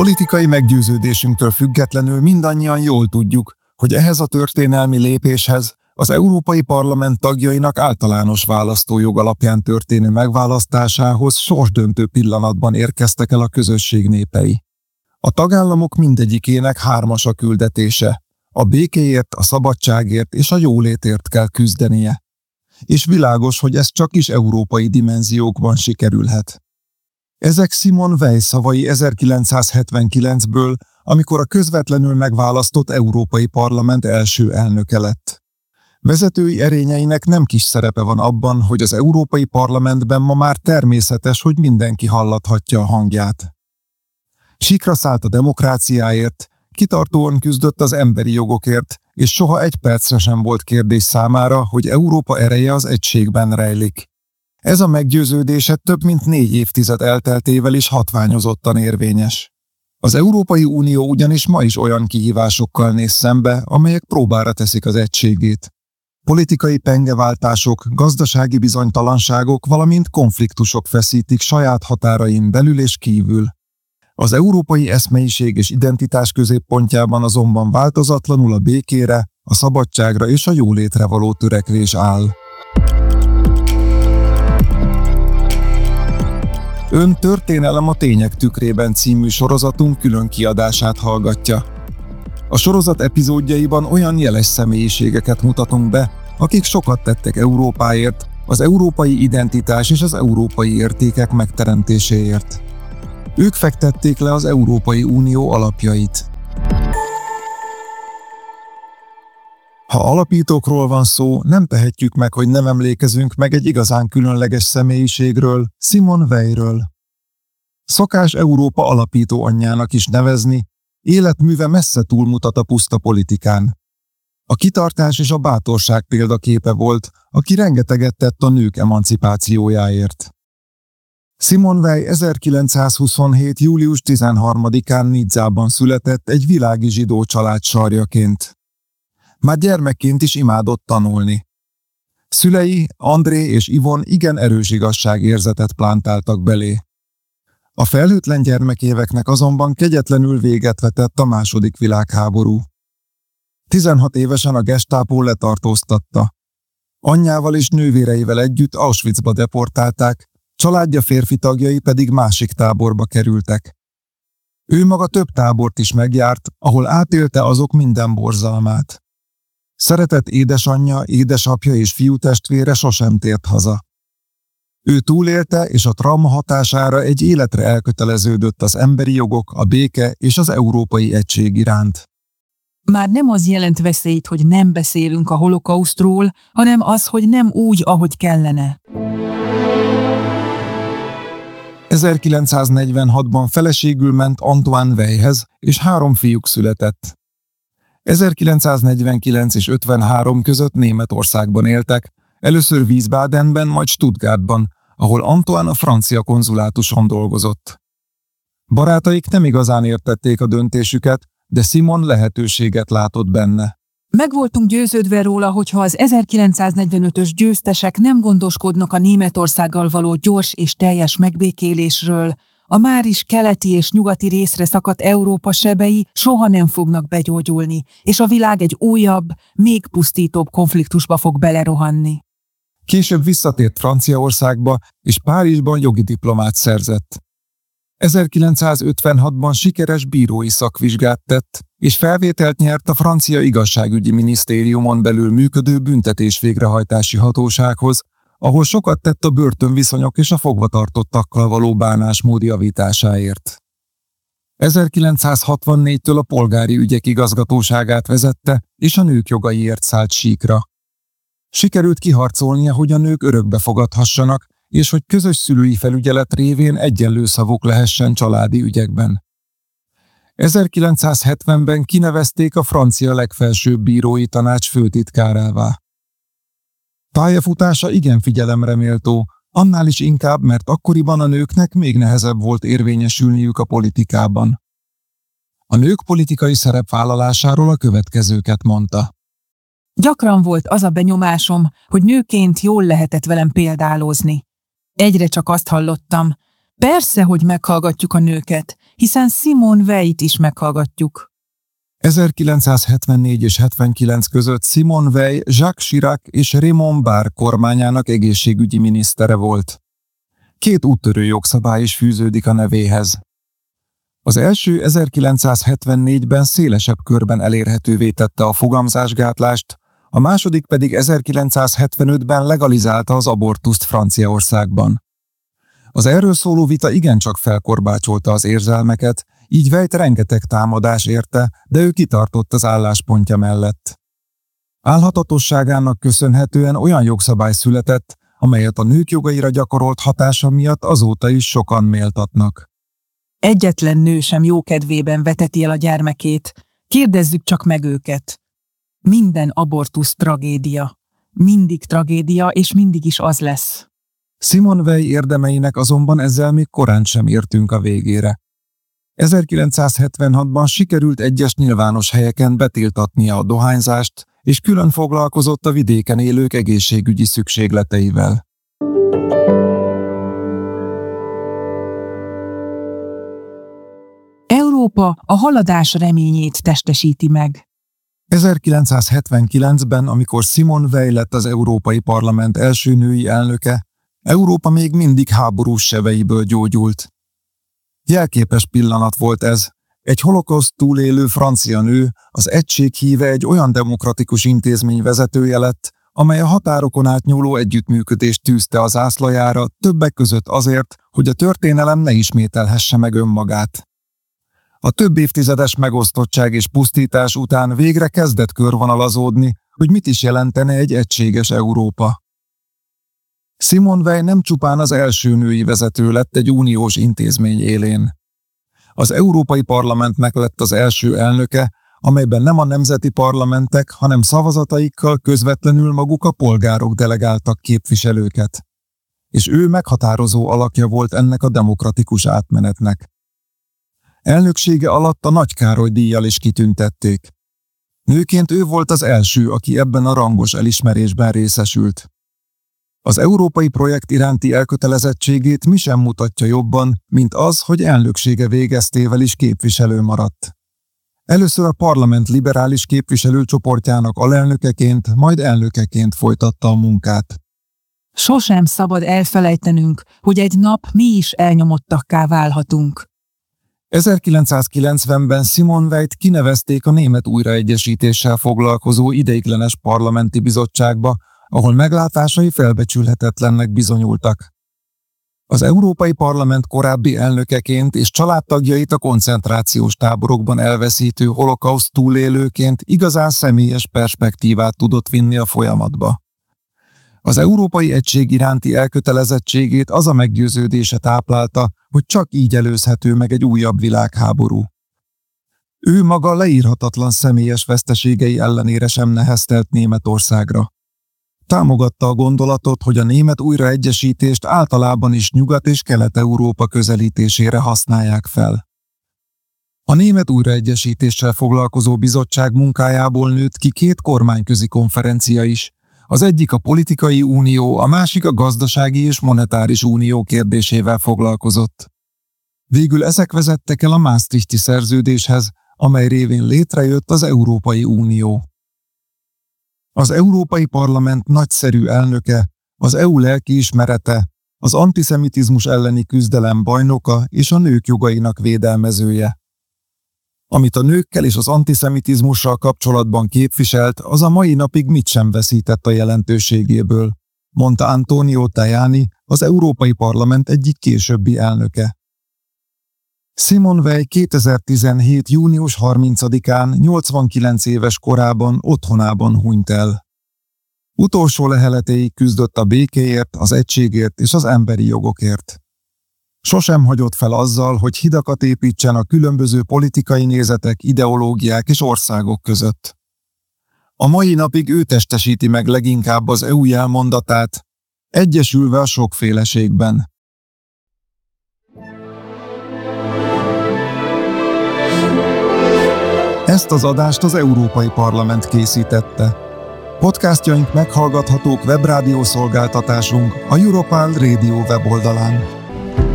Politikai meggyőződésünktől függetlenül mindannyian jól tudjuk, hogy ehhez a történelmi lépéshez az Európai Parlament tagjainak általános választójog alapján történő megválasztásához sorsdöntő pillanatban érkeztek el a közösség népei. A tagállamok mindegyikének hármas a küldetése: a békéért, a szabadságért és a jólétért kell küzdenie. És világos, hogy ez csak is európai dimenziókban sikerülhet. Ezek Simone Weil szavai 1979-ből, amikor a közvetlenül megválasztott Európai Parlament első elnöke lett. Vezetői erényeinek nem kis szerepe van abban, hogy az Európai Parlamentben ma már természetes, hogy mindenki hallathatja a hangját. Síkra szállt a demokráciáért, kitartóan küzdött az emberi jogokért, és soha egy percre sem volt kérdés számára, hogy Európa ereje az egységben rejlik. Ez a meggyőződése több mint 4 évtized elteltével is hatványozottan érvényes. Az Európai Unió ugyanis ma is olyan kihívásokkal néz szembe, amelyek próbára teszik az egységét. Politikai pengeváltások, gazdasági bizonytalanságok, valamint konfliktusok feszítik saját határain belül és kívül. Az európai eszmeiség és identitás középpontjában azonban változatlanul a békére, a szabadságra és a jólétre való törekvés áll. Ön Történelem a tények tükrében című sorozatunk külön kiadását hallgatja. A sorozat epizódjaiban olyan jeles személyiségeket mutatunk be, akik sokat tettek Európáért, az európai identitás és az európai értékek megteremtéséért. Ők fektették le az Európai Unió alapjait. Ha alapítókról van szó, nem tehetjük meg, hogy nem emlékezünk meg egy igazán különleges személyiségről, Simone Weilről. Szokás Európa alapító anyjának is nevezni, életműve messze túlmutat a puszta politikán. A kitartás és a bátorság példaképe volt, aki rengeteget tett a nők emancipációjáért. Simone Weil 1927. július 13-án Nizzában született egy világi zsidó család sarjaként. Már gyermekként is imádott tanulni. Szülei, André és Yvonne igen erős igazságérzetet plántáltak belé. A felhőtlen gyermekéveknek azonban kegyetlenül véget vetett a II. Világháború. 16 évesen a Gestapo letartóztatta. Anyjával és nővéreivel együtt Auschwitzba deportálták, családja férfi tagjai pedig másik táborba kerültek. Ő maga több tábort is megjárt, ahol átélte azok minden borzalmát. Szeretett édesanyja, édesapja és fiútestvére sosem tért haza. Ő túlélte, és a trauma hatására egy életre elköteleződött az emberi jogok, a béke és az európai egység iránt. Már nem az jelent veszélyt, hogy nem beszélünk a holokausztról, hanem az, hogy nem úgy, ahogy kellene. 1946-ban feleségül ment Antoine Weilhez, és 3 fiúk született. 1949 és 53 között Németországban éltek, először Wiesbadenben, majd Stuttgartban, ahol Antoine a francia konzulátuson dolgozott. Barátaik nem igazán értették a döntésüket, de Simone lehetőséget látott benne. Meg voltunk győződve róla, hogyha az 1945-ös győztesek nem gondoskodnak a Németországgal való gyors és teljes megbékélésről, a már is keleti és nyugati részre szakadt Európa sebei soha nem fognak begyógyulni, és a világ egy újabb, még pusztítóbb konfliktusba fog belerohanni. Később visszatért Franciaországba, és Párizsban jogi diplomát szerzett. 1956-ban sikeres bírói szakvizsgát tett, és felvételt nyert a francia igazságügyi minisztériumon belül működő büntetés-végrehajtási hatósághoz, ahol sokat tett a börtönviszonyok és a fogvatartottakkal való bánásmód javításáért. 1964-től a polgári ügyek igazgatóságát vezette, és a nők jogaiért szállt síkra. Sikerült kiharcolnia, hogy a nők örökbe fogadhassanak, és hogy közös szülői felügyelet révén egyenlő szavuk lehessen családi ügyekben. 1970-ben kinevezték a francia legfelsőbb bírói tanács főtitkárává. Pályafutása igen figyelemre méltó, annál is inkább, mert akkoriban a nőknek még nehezebb volt érvényesülniük a politikában. A nők politikai szerepvállalásáról a következőket mondta. Gyakran volt az a benyomásom, hogy nőként jól lehetett velem példálozni. Egyre csak azt hallottam, persze, hogy meghallgatjuk a nőket, hiszen Simone Weil-t is meghallgatjuk. 1974 és 79 között Simone Weil Jacques Chirac és Raymond Barre kormányának egészségügyi minisztere volt. 2 úttörő jogszabály is fűződik a nevéhez. Az első 1974-ben szélesebb körben elérhetővé tette a fogamzásgátlást, a második pedig 1975-ben legalizálta az abortuszt Franciaországban. Az erről szóló vita igencsak felkorbácsolta az érzelmeket, így Weil-t rengeteg támadás érte, de ő kitartott az álláspontja mellett. Álhatatosságának köszönhetően olyan jogszabály született, amelyet a nők jogaira gyakorolt hatása miatt azóta is sokan méltatnak. Egyetlen nő sem jókedvében veteti el a gyermekét, kérdezzük csak meg őket. Minden abortusz tragédia. Mindig tragédia, és mindig is az lesz. Simone Weil érdemeinek azonban ezzel még korán sem értünk a végére. 1976-ban sikerült egyes nyilvános helyeken betiltatnia a dohányzást, és külön foglalkozott a vidéken élők egészségügyi szükségleteivel. Európa a haladás reményét testesíti meg. 1979-ben, amikor Simone Weil lett az Európai Parlament első női elnöke, Európa még mindig háborús sebeiből gyógyult. Jelképes pillanat volt ez. Egy holokauszt túlélő francia nő, az egység híve egy olyan demokratikus intézmény vezetője lett, amely a határokon átnyúló együttműködést tűzte az zászlajára, többek között azért, hogy a történelem ne ismételhesse meg önmagát. A több évtizedes megosztottság és pusztítás után végre kezdett körvonalazódni, hogy mit is jelentene egy egységes Európa. Simone Weil nem csupán az első női vezető lett egy uniós intézmény élén. Az Európai Parlamentnek lett az első elnöke, amelyben nem a nemzeti parlamentek, hanem szavazataikkal közvetlenül maguk a polgárok delegáltak képviselőket. És ő meghatározó alakja volt ennek a demokratikus átmenetnek. Elnöksége alatt a Nagy Károly díjjal is kitüntették. Nőként ő volt az első, aki ebben a rangos elismerésben részesült. Az európai projekt iránti elkötelezettségét mi sem mutatja jobban, mint az, hogy elnöksége végeztével is képviselő maradt. Először a parlament liberális képviselőcsoportjának alelnökeként, majd elnökeként folytatta a munkát. Sosem szabad elfelejtenünk, hogy egy nap mi is elnyomottakká válhatunk. 1990-ben Simone Weil-t kinevezték a német újraegyesítéssel foglalkozó ideiglenes parlamenti bizottságba, ahol meglátásai felbecsülhetetlennek bizonyultak. Az Európai Parlament korábbi elnökeként és családtagjait a koncentrációs táborokban elveszítő holokauszt túlélőként igazán személyes perspektívát tudott vinni a folyamatba. Az európai egység iránti elkötelezettségét az a meggyőződése táplálta, hogy csak így előzhető meg egy újabb világháború. Ő maga leírhatatlan személyes veszteségei ellenére sem neheztelt Németországra. Támogatta a gondolatot, hogy a német újraegyesítést általában is Nyugat- és Kelet-Európa közelítésére használják fel. A német újraegyesítéssel foglalkozó bizottság munkájából nőtt ki 2 kormányközi konferencia is, az egyik a politikai unió, a másik a gazdasági és monetáris unió kérdésével foglalkozott. Végül ezek vezettek el a Maastrichti szerződéshez, amely révén létrejött az Európai Unió. Az Európai Parlament nagyszerű elnöke, az EU lelkiismerete, az antiszemitizmus elleni küzdelem bajnoka és a nők jogainak védelmezője. Amit a nőkkel és az antiszemitizmussal kapcsolatban képviselt, az a mai napig mit sem veszített a jelentőségéből, mondta Antonio Tajani, az Európai Parlament egyik későbbi elnöke. Simone Weil 2017. június 30-án 89 éves korában otthonában hunyt el. Utolsó leheletéig küzdött a békéért, az egységért és az emberi jogokért. Sosem hagyott fel azzal, hogy hidakat építsen a különböző politikai nézetek, ideológiák és országok között. A mai napig ő testesíti meg leginkább az EU jelmondatát, egyesülve a sokféleségben. Ezt az adást az Európai Parlament készítette. Podcastjaink meghallgathatók webrádió szolgáltatásunk, a Europarl Radio weboldalán.